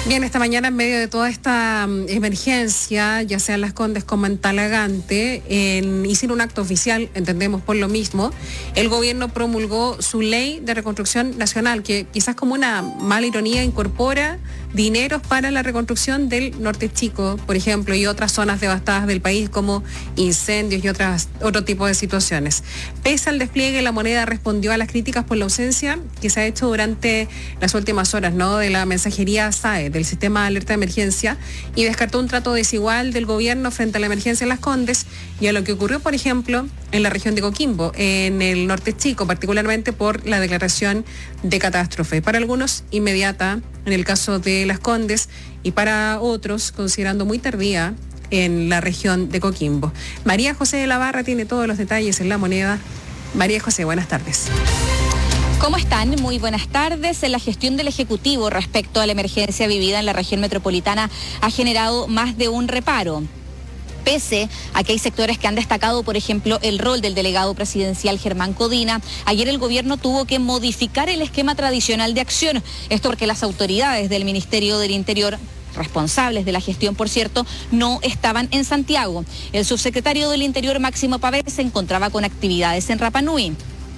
Bien, esta mañana en medio de toda esta emergencia, ya sea en Las Condes como en Talagante, hicieron un acto oficial, entendemos por lo mismo. El gobierno promulgó su ley de reconstrucción nacional, que quizás como una mala ironía incorpora dineros para la reconstrucción del Norte Chico, por ejemplo, y otras zonas devastadas del país como incendios y otro tipo de situaciones. Pese al despliegue, la moneda respondió a las críticas por la ausencia que se ha hecho durante las últimas horas, ¿no?, de la mensajería SAE, del sistema de alerta de emergencia, y descartó un trato desigual del gobierno frente a la emergencia en Las Condes y a lo que ocurrió, por ejemplo, en la región de Coquimbo, en el Norte Chico, particularmente por la declaración de catástrofe. Para algunos, inmediata, en el caso de Las Condes, y para otros, considerando muy tardía, en la región de Coquimbo. María José de la Barra tiene todos los detalles en La Moneda. María José, buenas tardes. ¿Cómo están? Muy buenas tardes. La gestión del Ejecutivo respecto a la emergencia vivida en la región metropolitana ha generado más de un reparo. Pese a que hay sectores que han destacado, por ejemplo, el rol del delegado presidencial Germán Codina, ayer el gobierno tuvo que modificar el esquema tradicional de acción. Esto porque las autoridades del Ministerio del Interior, responsables de la gestión, por cierto, no estaban en Santiago. El subsecretario del Interior, Máximo Pavés, se encontraba con actividades en Rapa Nui.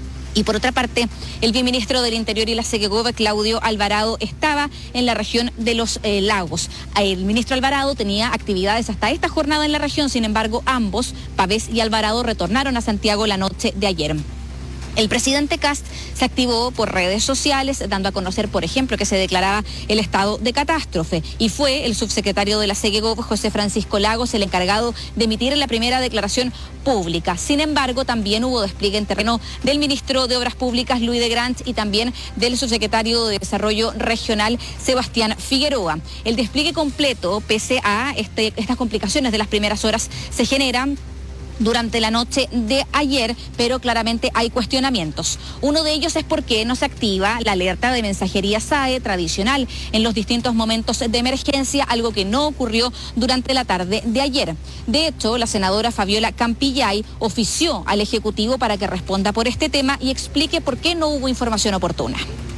Y por otra parte, el viceministro del Interior y la SEGEGOV, Claudio Alvarado, estaba en la región de los Lagos. El ministro Alvarado tenía actividades hasta esta jornada en la región, sin embargo, ambos, Pavés y Alvarado, retornaron a Santiago la noche de ayer. El presidente Kast se activó por redes sociales, dando a conocer, por ejemplo, que se declaraba el estado de catástrofe. Y fue el subsecretario de la SEGEGOV, José Francisco Lagos, el encargado de emitir la primera declaración pública. Sin embargo, también hubo despliegue en terreno del ministro de Obras Públicas, Luis de Grant, y también del subsecretario de Desarrollo Regional, Sebastián Figueroa. El despliegue completo, pese a estas complicaciones de las primeras horas, se generan durante la noche de ayer, pero claramente hay cuestionamientos. Uno de ellos es por qué no se activa la alerta de mensajería SAE tradicional en los distintos momentos de emergencia, algo que no ocurrió durante la tarde de ayer. De hecho, la senadora Fabiola Campillay ofició al Ejecutivo para que responda por este tema y explique por qué no hubo información oportuna.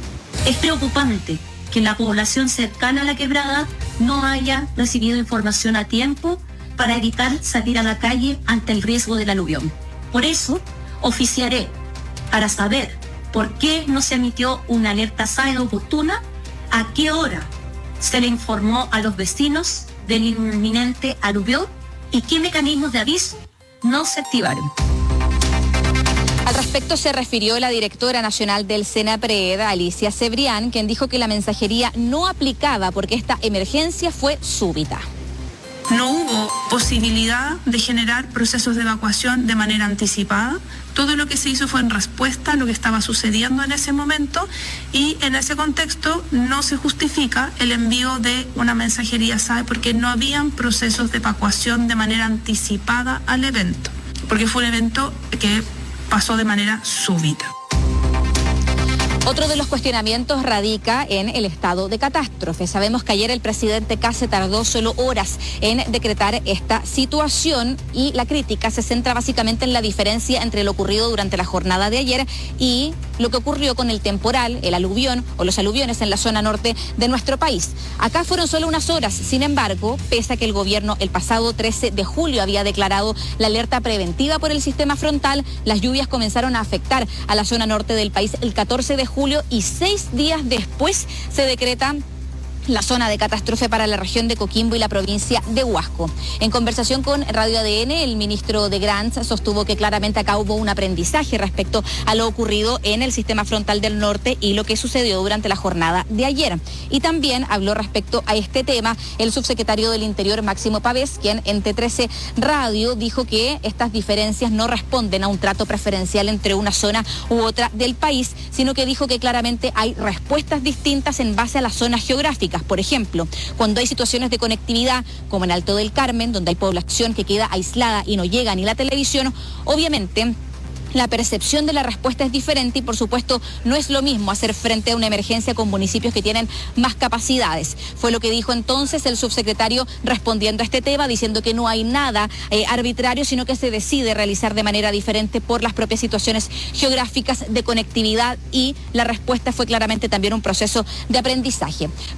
Es preocupante que la población cercana a la quebrada no haya recibido información a tiempo para evitar salir a la calle ante el riesgo del aluvión. Por eso, oficiaré para saber por qué no se emitió una alerta SAE oportuna, a qué hora se le informó a los vecinos del inminente aluvión y qué mecanismos de aviso no se activaron. Al respecto se refirió la directora nacional del SENAPRED, Alicia Cebrián, quien dijo que la mensajería no aplicaba porque esta emergencia fue súbita. No hubo posibilidad de generar procesos de evacuación de manera anticipada. Todo lo que se hizo fue en respuesta a lo que estaba sucediendo en ese momento y en ese contexto no se justifica el envío de una mensajería SAE porque no habían procesos de evacuación de manera anticipada al evento, porque fue un evento que pasó de manera súbita. Otro de los cuestionamientos radica en el estado de catástrofe. Sabemos que ayer el presidente Kast se tardó solo horas en decretar esta situación y la crítica se centra básicamente en la diferencia entre lo ocurrido durante la jornada de ayer y lo que ocurrió con el temporal, el aluvión o los aluviones en la zona norte de nuestro país. Acá fueron solo unas horas, sin embargo, pese a que el gobierno el pasado 13 de julio había declarado la alerta preventiva por el sistema frontal, las lluvias comenzaron a afectar a la zona norte del país el 14 de julio y 6 días después se decreta la zona de catástrofe para la región de Coquimbo y la provincia de Huasco. En conversación con Radio ADN, el ministro de Grant sostuvo que claramente acá hubo un aprendizaje respecto a lo ocurrido en el sistema frontal del norte y lo que sucedió durante la jornada de ayer. Y también habló respecto a este tema el subsecretario del Interior, Máximo Pavés, quien en T13 Radio dijo que estas diferencias no responden a un trato preferencial entre una zona u otra del país, sino que dijo que claramente hay respuestas distintas en base a las zonas geográficas. Por ejemplo, cuando hay situaciones de conectividad, como en Alto del Carmen, donde hay población que queda aislada y no llega ni la televisión, obviamente la percepción de la respuesta es diferente y por supuesto no es lo mismo hacer frente a una emergencia con municipios que tienen más capacidades. Fue lo que dijo entonces el subsecretario respondiendo a este tema, diciendo que no hay nada arbitrario, sino que se decide realizar de manera diferente por las propias situaciones geográficas de conectividad y la respuesta fue claramente también un proceso de aprendizaje.